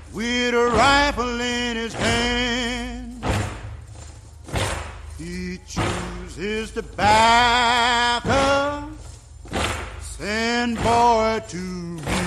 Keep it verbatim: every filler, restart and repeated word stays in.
with a rifle in his hand. He chooses to back up, send boy to me.